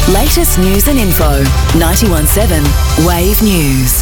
Latest news and info. 91.7 Wave News.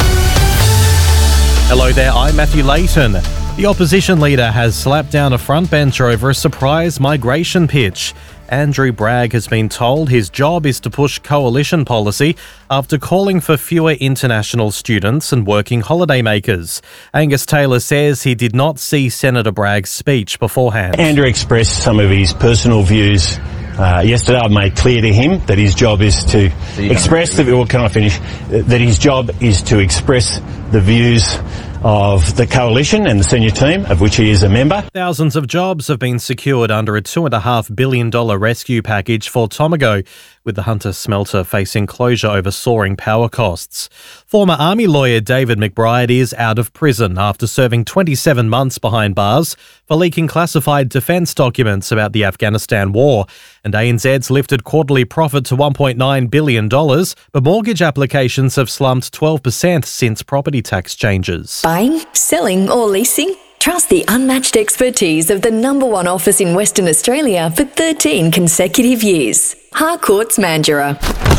Hello there, I'm Matthew Layton. The opposition leader has slapped down a frontbencher over a surprise migration pitch. Andrew Bragg has been told his job is to push coalition policy after calling for fewer international students and working holidaymakers. Angus Taylor says he did not see Senator Bragg's speech beforehand. Andrew expressed some of his personal views yesterday. I made clear to him that his job is to express that his job is to express the views of the coalition and the senior team, of which he is a member. Thousands of jobs have been secured under a $2.5 billion rescue package for Tomago, with the Hunter smelter facing closure over soaring power costs. Former Army lawyer David McBride is out of prison after serving 27 months behind bars for leaking classified defence documents about the Afghanistan war. And ANZ's lifted quarterly profit to $1.9 billion, but mortgage applications have slumped 12% since property tax changes. Buying, selling or leasing? Trust the unmatched expertise of the #1 office in Western Australia for 13 consecutive years. Harcourts Mandurah.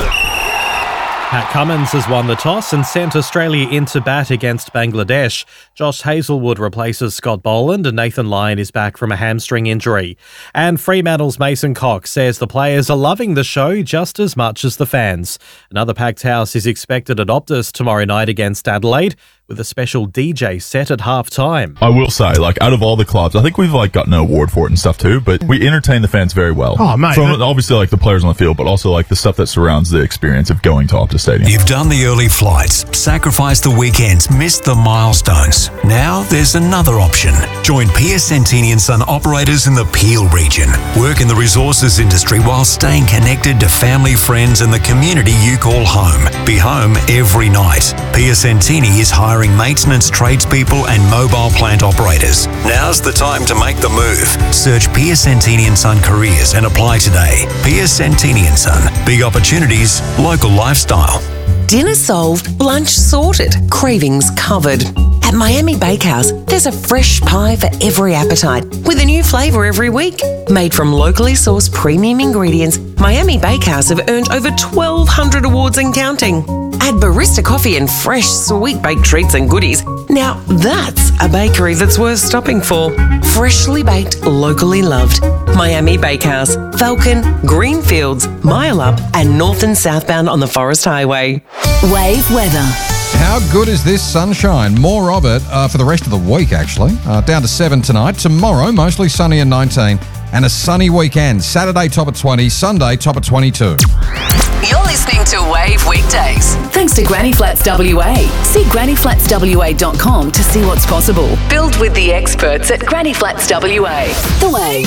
Pat Cummins has won the toss and sent Australia into bat against Bangladesh. Josh Hazlewood replaces Scott Boland and Nathan Lyon is back from a hamstring injury. And Fremantle's Mason Cox says the players are loving the show just as much as the fans. Another packed house is expected at Optus tomorrow night against Adelaide, with a special DJ set at half-time. I will say, out of all the clubs, I think we've, gotten an award for it and stuff too, but we entertain the fans very well. Oh, mate. From, obviously, the players on the field, but also, the stuff that surrounds the experience of going to Optus Stadium. You've done the early flights, sacrificed the weekends, missed the milestones. Now there's another option. Join Piacentini & Son operators in the Peel region. Work in the resources industry while staying connected to family, friends and the community you call home. Be home every night. Piacentini is hiring maintenance tradespeople and mobile plant operators. Now's the time to make the move. Search Piacentini & Son Careers and apply today. Piacentini & Son. Big opportunities, local lifestyle. Dinner solved, lunch sorted, cravings covered. At Miami Bakehouse, there's a fresh pie for every appetite, with a new flavour every week. Made from locally sourced premium ingredients, Miami Bakehouse have earned over 1,200 awards and counting. Add barista coffee and fresh sweet baked treats and goodies. Now that's a bakery that's worth stopping for. Freshly baked, locally loved. Miami Bakehouse, Falcon, Greenfields, Mile Up and north and southbound on the Forest Highway. Wave weather. How good is this sunshine? More of it for the rest of the week, actually. Down to 7 tonight. Tomorrow, mostly sunny and 19. And a sunny weekend. Saturday, top at 20. Sunday, top at 22. You're listening to Wave Weekdays. Thanks to Granny Flats WA. See grannyflatswa.com to see what's possible. Built with the experts at Granny Flats WA. The Wave.